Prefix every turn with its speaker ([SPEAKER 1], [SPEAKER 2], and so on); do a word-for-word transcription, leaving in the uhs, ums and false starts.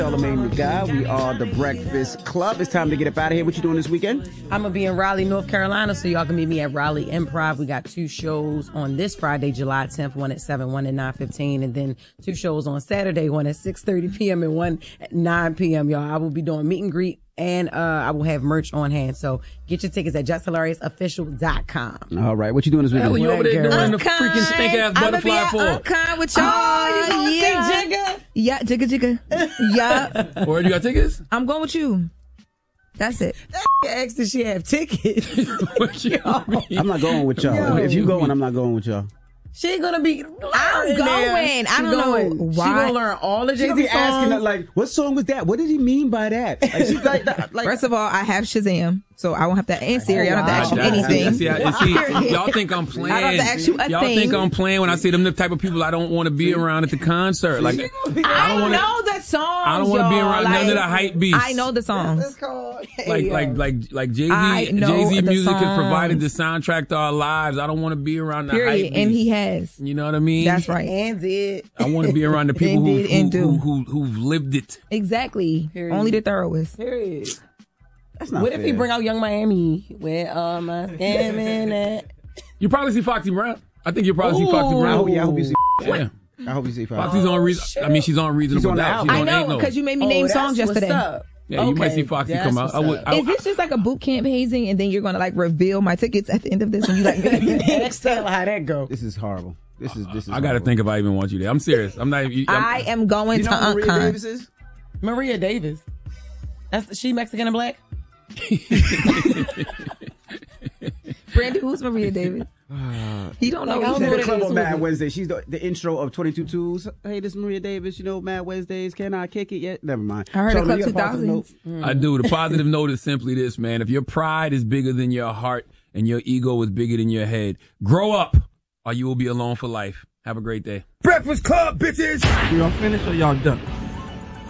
[SPEAKER 1] Charlamagne the Guy. We are the Breakfast Club. It's time to get up out of here. What you doing this weekend?
[SPEAKER 2] I'm going to be in Raleigh, North Carolina, so y'all can meet me at Raleigh Improv. We got two shows on this Friday, July tenth, one at seven, one at nine fifteen, and then two shows on Saturday, one at six thirty p.m. and one at nine p.m., y'all. I will be doing meet and greet, and uh, I will have merch on hand. So get your tickets at just hilarious official dot com.
[SPEAKER 1] All right. What you doing this weekend?
[SPEAKER 3] What you over there doing the freaking stink-ass butterfly for?
[SPEAKER 4] I'm kind with y'all.
[SPEAKER 2] Oh, you going
[SPEAKER 4] yeah.
[SPEAKER 2] to think Jigga?
[SPEAKER 4] Yeah, Jigga Jigga. Yeah.
[SPEAKER 3] Where you got tickets?
[SPEAKER 4] I'm going with you. That's it.
[SPEAKER 2] Asked if she have tickets.
[SPEAKER 3] What you mean?
[SPEAKER 1] I'm not going with y'all.
[SPEAKER 2] Yo.
[SPEAKER 1] If you going, I'm not going with y'all.
[SPEAKER 2] She ain't gonna be.
[SPEAKER 4] I'm going. I
[SPEAKER 2] She
[SPEAKER 4] don't
[SPEAKER 2] going.
[SPEAKER 4] know
[SPEAKER 2] She
[SPEAKER 4] why.
[SPEAKER 2] gonna learn all the
[SPEAKER 1] She's
[SPEAKER 2] Jay
[SPEAKER 1] gonna
[SPEAKER 2] Z
[SPEAKER 1] be asking her,
[SPEAKER 2] songs.
[SPEAKER 1] like, what song was that? What did he mean by that? Like, she's like, like
[SPEAKER 4] First of all, I have Shazam, so I won't have to answer. I don't have to ask you
[SPEAKER 3] I- I-
[SPEAKER 4] anything.
[SPEAKER 3] See, I- see, y'all think I'm playing.
[SPEAKER 4] I don't have to ask you a
[SPEAKER 3] y'all
[SPEAKER 4] thing.
[SPEAKER 3] think I'm playing when I say them the type of people I don't want to be around at the concert. Like,
[SPEAKER 4] I,
[SPEAKER 3] I don't want to.
[SPEAKER 4] know the songs.
[SPEAKER 3] I don't want to be
[SPEAKER 4] y'all.
[SPEAKER 3] around
[SPEAKER 4] like,
[SPEAKER 3] none of the hype beasts.
[SPEAKER 4] I know the songs.
[SPEAKER 2] It's called.
[SPEAKER 3] Like,
[SPEAKER 2] Hey,
[SPEAKER 3] like,
[SPEAKER 2] yo.
[SPEAKER 3] like, like Jay
[SPEAKER 4] I
[SPEAKER 3] Z.
[SPEAKER 4] know
[SPEAKER 3] Jay Z
[SPEAKER 4] the
[SPEAKER 3] music has provided the
[SPEAKER 4] songs.
[SPEAKER 3] soundtrack to our lives. I don't want to be around the
[SPEAKER 4] Period.
[SPEAKER 3] hype
[SPEAKER 4] And
[SPEAKER 3] beasts.
[SPEAKER 4] he has.
[SPEAKER 3] You know what I mean?
[SPEAKER 4] That's right.
[SPEAKER 2] And did.
[SPEAKER 3] I want to be around the people who,
[SPEAKER 4] And did and
[SPEAKER 3] who,
[SPEAKER 4] do.
[SPEAKER 3] who, who, who've lived it.
[SPEAKER 4] Exactly.
[SPEAKER 2] Period.
[SPEAKER 4] Only the thoroughest.
[SPEAKER 2] Period.
[SPEAKER 1] that's not
[SPEAKER 2] What
[SPEAKER 1] fair.
[SPEAKER 2] if he bring out Young Miami? Where all my scamming at?
[SPEAKER 3] You probably see Foxy Brown. I think you'll probably see Foxy
[SPEAKER 1] I
[SPEAKER 3] Brown.
[SPEAKER 1] hope, yeah, I hope you see.
[SPEAKER 3] Yeah.
[SPEAKER 1] I hope you see.
[SPEAKER 3] Foxy's on reason. I mean, she's on reasonable
[SPEAKER 1] She's on the
[SPEAKER 3] doubt.
[SPEAKER 1] album.
[SPEAKER 3] She's
[SPEAKER 4] I
[SPEAKER 3] on
[SPEAKER 4] know,
[SPEAKER 3] Ain't No.
[SPEAKER 4] because you made me
[SPEAKER 2] Oh,
[SPEAKER 4] name
[SPEAKER 2] that's
[SPEAKER 4] songs
[SPEAKER 2] what's
[SPEAKER 4] yesterday.
[SPEAKER 2] up.
[SPEAKER 3] Yeah, you might
[SPEAKER 2] Okay,
[SPEAKER 3] see Foxy
[SPEAKER 2] that's
[SPEAKER 3] come out.
[SPEAKER 2] what's
[SPEAKER 3] I would.
[SPEAKER 2] up.
[SPEAKER 3] I,
[SPEAKER 4] Is this just like a boot camp hazing, and then you're going to like reveal my tickets at the end of this, and you like make me name
[SPEAKER 2] Next time, how that go?
[SPEAKER 1] This is horrible. This is this is.
[SPEAKER 3] I got to
[SPEAKER 1] horrible.
[SPEAKER 3] think if I even want you there. I'm serious. I'm not. You, I'm,
[SPEAKER 4] I am going
[SPEAKER 1] You
[SPEAKER 4] to
[SPEAKER 1] know who Maria
[SPEAKER 4] UnCon.
[SPEAKER 1] Davis is?
[SPEAKER 2] Maria Davis. That's she Mexican and black?
[SPEAKER 4] Brandy, who's Maria Davis? He don't know.
[SPEAKER 2] Like, I
[SPEAKER 4] who
[SPEAKER 2] don't know
[SPEAKER 4] that
[SPEAKER 2] what
[SPEAKER 1] The
[SPEAKER 2] it
[SPEAKER 1] club
[SPEAKER 2] is.
[SPEAKER 1] on
[SPEAKER 2] Who is
[SPEAKER 1] Mad
[SPEAKER 2] it?
[SPEAKER 1] Wednesday. She's the, the intro of twenty-two twos. Hey, this is Maria Davis. You know, Mad Wednesdays. Can I kick it yet? Never mind.
[SPEAKER 4] I heard
[SPEAKER 1] So,
[SPEAKER 4] of Club
[SPEAKER 1] you got a positive
[SPEAKER 4] two
[SPEAKER 1] note?
[SPEAKER 4] thousands.
[SPEAKER 3] I do. The positive note is simply this, man. If your pride is bigger than your heart and your ego is bigger than your head, grow up or you will be alone for life. Have a great day.
[SPEAKER 5] Breakfast Club, bitches! Y'all finished or y'all done?